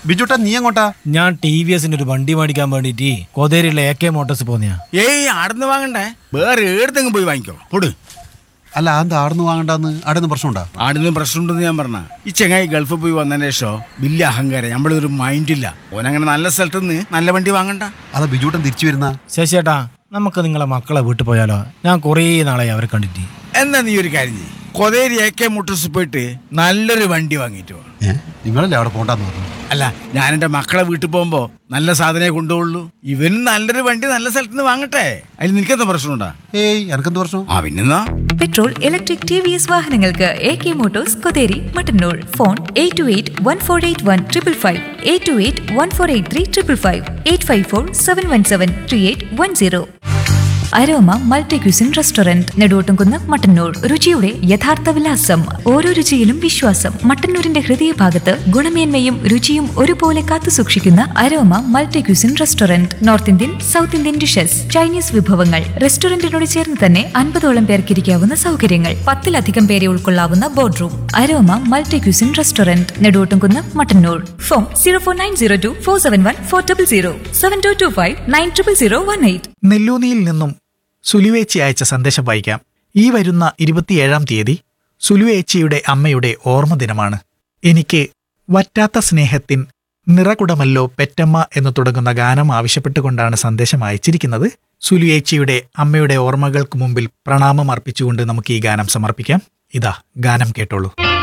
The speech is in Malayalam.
ബിജുട്ടാ നീ എങ്ങോട്ടാ? ഞാൻ TVS ഒരു വണ്ടി മേടിക്കാൻ വേണ്ടിട്ട് കോതേരിയിലെ AK മോട്ടോഴ്സ് പോന്നെയാ. ഏയ് ആടുന്ന് വാങ്ങണ്ടേ, വേറെ ഏടത്തെങ്കിലും പോയി വാങ്ങിക്കോ. പൊട്. അല്ല അത് ആടുന്ന് വാങ്ങണ്ടാന്ന് ആടുന്ന് പ്രശ്നമുണ്ടാ? ആടുന്ന് പ്രശ്നമുണ്ടെന്ന് ഞാൻ പറഞ്ഞ ഈ ചെങ്ങായി ഗൾഫിൽ പോയി വന്നതിന് ശേഷം വലിയ അഹങ്കാരം, നമ്മളൊരു മൈൻഡില്ല. ഓനങ്ങനെ നല്ല സ്ഥലത്ത് നിന്ന് നല്ല വണ്ടി വാങ്ങണ്ട. അതാ ബിജുട്ടൻ തിരിച്ചു വരുന്ന. ശശിയേട്ടാ, നമുക്ക് നിങ്ങളെ മക്കളെ വീട്ടിൽ പോയാലോ? ഞാൻ കുറേ നാളായി അവരെ കണ്ടിട്ട്. എന്നാ നീ ഒരു കാര്യം ചെയ്യ്, കൊതേരി AK മോട്ടോഴ്സ് പോയിട്ട് നല്ലൊരു വണ്ടി വാങ്ങിയിട്ട് വാ. നിങ്ങളല്ലേ അവിടെ പോണ്ടെന്ന് പറഞ്ഞു? അല്ല, ഞാൻ എൻ്റെ മക്കളെ വീട്ടിൽ പോകുമ്പോ നല്ല സാധനമേ കൊണ്ടുപോകുള്ളൂ. ഇവനും നല്ലൊരു വണ്ടി നല്ല സ്ഥലത്ത് നിന്ന് വാങ്ങട്ടെ. അതിൽ നിനക്കെന്താ പ്രശ്നമുണ്ടാ? ഏയ് എനക്കെന്ത് പ്രശ്നം? പിന്നെന്നാ പെട്രോൾ, ഇലക്ട്രിക്, TVS വാഹനങ്ങൾക്ക് AK Motors Kotheri Mattannur. Phone 8281481555, 8281483555, 8547173810. Aroma multi cuisine restaurant, Neduvottumkunnu, Mattannur. രുചിയുടെ യഥാർത്ഥ വിലാസം, ഓരോ രുചിയിലും വിശ്വാസം. മട്ടന്നൂരിന്റെ ഹൃദയഭാഗത്ത് ഗുണമേന്മയും രുചിയും ഒരുപോലെ കാത്തു സൂക്ഷിക്കുന്ന aroma multi cuisine restaurant. North Indian, south Indian dishes, Chinese വിഭവങ്ങൾ. റെസ്റ്റോറന്റിനോട് ചേർന്ന് തന്നെ 50ഓളം പേർക്ക് ഇരിക്കാവുന്ന സൗകര്യങ്ങൾ, 10ലധികം പേരെ ഉൾക്കൊള്ളാവുന്ന board room. Aroma multi cuisine restaurant, Neduvottumkunnu, Mattannur. Phone 04902471400, 7225900018. നെല്ലൂനിയിൽ നിന്നും സുലുവേച്ചി അയച്ച സന്ദേശം വായിക്കാം. ഈ വരുന്ന 27-ാം തീയതി സുലുവേച്ചിയുടെ അമ്മയുടെ ഓർമ്മ ദിനമാണ്. എനിക്ക് വറ്റാത്ത സ്നേഹത്തിൻ നിറകുടമല്ലോ പെറ്റമ്മ എന്ന് തുടങ്ങുന്ന ഗാനം ആവശ്യപ്പെട്ടുകൊണ്ടാണ് സന്ദേശം അയച്ചിരിക്കുന്നത്. സുലുവേച്ചിയുടെ അമ്മയുടെ ഓർമ്മകൾക്ക് മുമ്പിൽ പ്രണാമം അർപ്പിച്ചുകൊണ്ട് നമുക്ക് ഈ ഗാനം സമർപ്പിക്കാം. ഇതാ ഗാനം കേട്ടോളൂ.